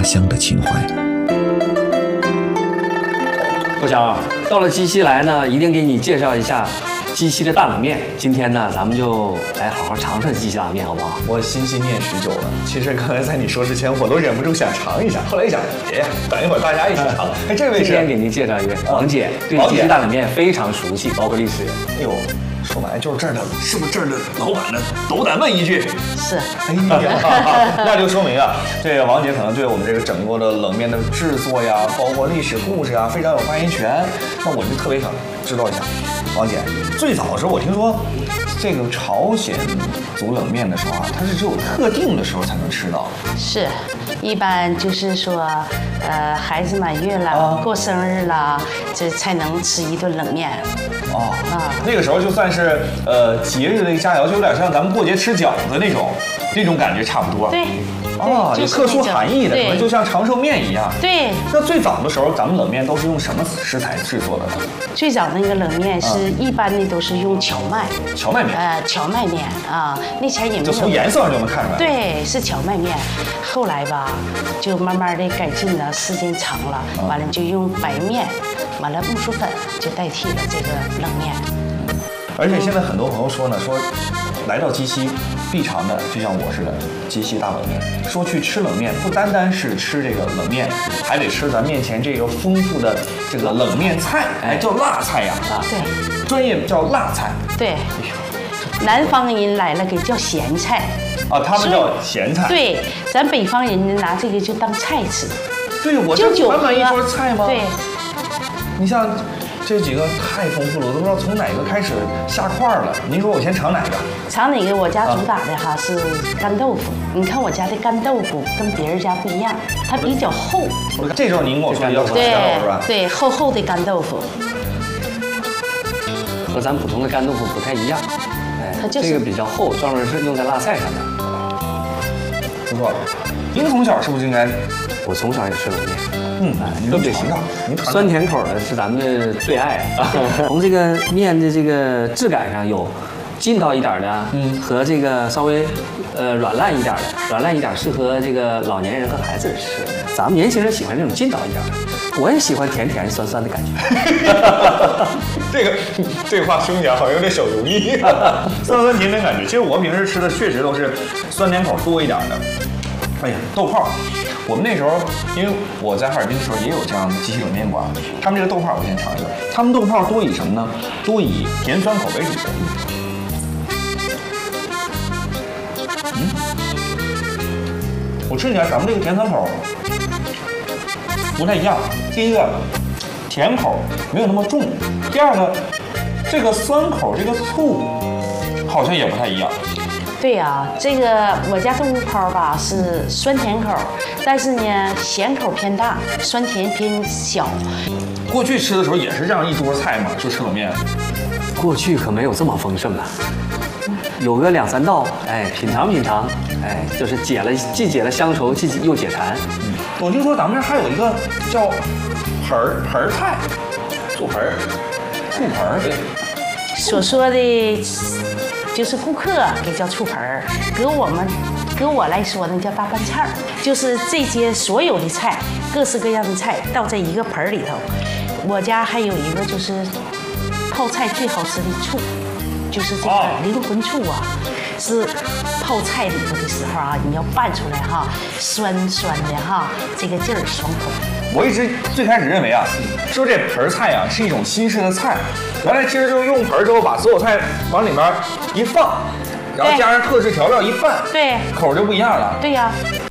乡的情怀。 郭强，到了鸡西来呢，一定给你介绍一下鸡西的大冷面。今天呢，咱们就来好好尝尝鸡西大冷面，好不好？ 我心心念许久了。其实刚才在你说之前，我都忍不住想尝一下。后来一想，别，等一会儿大家一起尝。哎，这位是今天给您介绍一位王姐，对鸡西大冷面非常熟悉，包括历史。 哎呦，说白了就是这儿的，是不是这儿的老板呢？斗胆问一句。 是。 哎呀，那就说明啊，这个王姐可能对我们这个整个的冷面的制作呀，包括历史故事啊，非常有发言权。那我就特别想知道一下，王姐，最早的时候我听说，这个朝鲜族冷面的时候啊，它是只有特定的时候才能吃到。 是，一般就是说，孩子满月了，过生日了，这才能吃一顿冷面。 哦，那个时候就算是节日的一个佳肴，就有点像咱们过节吃饺子那种感觉差不多。 对。 有特殊含义的，可能就像长寿面一样。 对。 那最早的时候，咱们冷面都是用什么食材制作的呢？ 最早那个冷面是一般的都是用荞麦。 荞麦面。 荞麦面啊，那前也没有。 就从颜色上就能看出来。 对，是荞麦面。后来吧，就慢慢的改进了，时间长了，完了就用白面，完了木薯粉就代替了这个冷面。 而且现在很多朋友说呢，说来到鸡西必尝的，就像我似的，鸡西大冷面。说去吃冷面，不单单是吃这个冷面，还得吃咱面前这个丰富的这个冷面菜，哎，叫辣菜呀。 对， 专业叫辣菜。 对，南方人来了给叫咸菜。 啊，他们叫咸菜。 对，咱北方人拿这个就当菜吃。 对，我就满满一桌菜吗？ 对。 你像这几个太丰富了，我都不知道从哪个开始下块了。您说我先尝哪个？ 尝哪个？我家主打的哈是干豆腐。你看我家的干豆腐跟别人家不一样，它比较厚。 这时候您跟我说要炒干豆腐是吧？ 对，厚厚的干豆腐， 和咱普通的干豆腐不太一样。哎， 它就是这个比较厚，专门是用在辣菜上的。 不错。您从小是不是应该？ 我从小也吃冷面。 特别喜欢。 酸甜口的是咱们的最爱。从这个面的这个质感上有筋道一点的，和这个稍微软烂一点的，软烂一点适合这个老年人和孩子吃。咱们年轻人喜欢这种筋道一点的，我也喜欢甜甜酸酸的感觉。 这话听起来好像有点小油腻，酸酸甜甜感觉。其实我平时吃的确实都是酸甜口多一点的。哎呀，豆泡。我们那时候，因为我在哈尔滨的时候也有这样的鸡西冷面馆，他们这个豆泡我先尝一下。他们豆泡多以什么呢？多以甜酸口为主。我吃起来咱们这个甜酸口不太一样。第一个，甜口没有那么重；第二个，这个酸口这个醋好像也不太一样。 对呀，这个我家豆腐泡吧是酸甜口，但是呢咸口偏大，酸甜偏小。 过去吃的时候也是这样一桌菜嘛，就吃冷面。 过去可没有这么丰盛啊，有个2、3道，哎，品尝品尝，哎，就是既解了乡愁，又解馋。 我听说咱们这还有一个叫盆儿菜，醋盆儿。 所说的。就是顾客给叫醋盆儿，搁我来说呢叫大拌菜儿，就是这些所有的菜，各式各样的菜倒在一个盆儿里头。我家还有一个就是泡菜最好吃的醋，就是这个灵魂醋啊，是泡菜里头的时候啊，你要拌出来哈，酸酸的哈，这个劲儿爽口。 我一直最开始认为啊，说这盆菜啊是一种新式的菜，原来其实就是用盆之后把所有菜往里面一放，然后加上特制调料一拌， 对， 口就不一样了。 对呀，